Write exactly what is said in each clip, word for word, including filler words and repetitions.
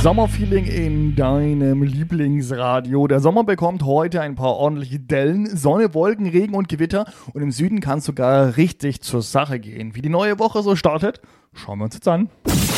Sommerfeeling in deinem Lieblingsradio. Der Sommer bekommt heute ein paar ordentliche Dellen, Sonne, Wolken, Regen und Gewitter und im Süden kann es sogar richtig zur Sache gehen. Wie die neue Woche so startet, schauen wir uns jetzt an.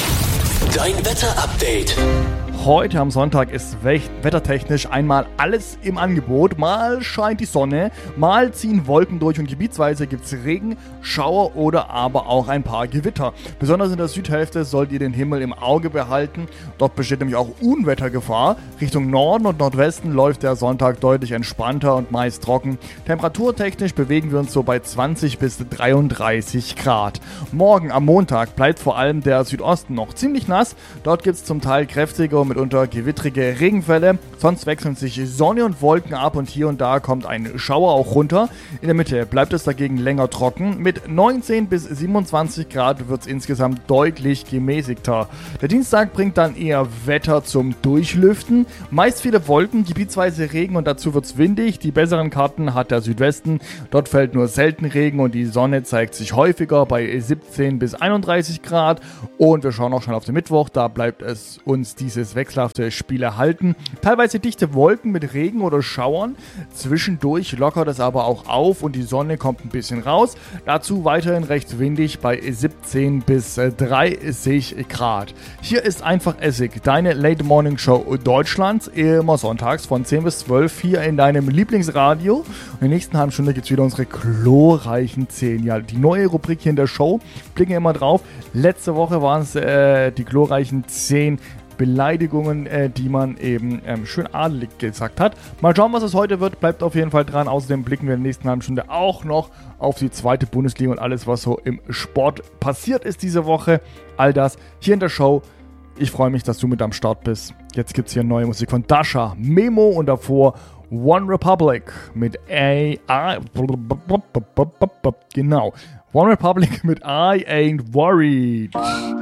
Dein Wetterupdate. Heute am Sonntag ist wettertechnisch einmal alles im Angebot. Mal scheint die Sonne, mal ziehen Wolken durch und gebietsweise gibt es Regen, Schauer oder aber auch ein paar Gewitter. Besonders in der Südhälfte sollt ihr den Himmel im Auge behalten. Dort besteht nämlich auch Unwettergefahr. Richtung Norden und Nordwesten läuft der Sonntag deutlich entspannter und meist trocken. Temperaturtechnisch bewegen wir uns so bei zwanzig bis dreiunddreißig Grad. Morgen am Montag bleibt vor allem der Südosten noch ziemlich nass. Dort gibt es zum Teil kräftige und mitunter gewittrige Regenfälle. Sonst wechseln sich Sonne und Wolken ab und hier und da kommt ein Schauer auch runter. In der Mitte bleibt es dagegen länger trocken. Mit neunzehn bis siebenundzwanzig Grad wird es insgesamt deutlich gemäßigter. Der Dienstag bringt dann eher Wetter zum Durchlüften. Meist viele Wolken, gebietsweise Regen und dazu wird es windig. Die besseren Karten hat der Südwesten. Dort fällt nur selten Regen und die Sonne zeigt sich häufiger bei siebzehn bis einunddreißig Grad. Und wir schauen auch schon auf den Mittwoch. Da bleibt es uns dieses wechselhafte Spiel erhalten. Teilweise dichte Wolken mit Regen oder Schauern. Zwischendurch lockert es aber auch auf und die Sonne kommt ein bisschen raus. Dazu weiterhin recht windig bei siebzehn bis dreißig Grad. Hier ist einfach Essig, deine Late Morning Show Deutschlands. Immer sonntags von zehn bis zwölf hier in deinem Lieblingsradio. Und in der nächsten halben Stunde gibt es wieder unsere glorreichen zehn. Ja, die neue Rubrik hier in der Show. Blicken immer drauf. Letzte Woche waren es äh, die glorreichen zehn Beleidigungen, äh, die man eben ähm, schön adelig gesagt hat. Mal schauen, was es heute wird. Bleibt auf jeden Fall dran. Außerdem blicken wir in der nächsten halben Stunde auch noch auf die zweite Bundesliga und alles, was so im Sport passiert ist diese Woche. All das hier in der Show. Ich freue mich, dass du mit am Start bist. Jetzt gibt es hier neue Musik von Dasha, Memo und davor One Republic mit A... I genau. One Republic mit I Ain't Worried.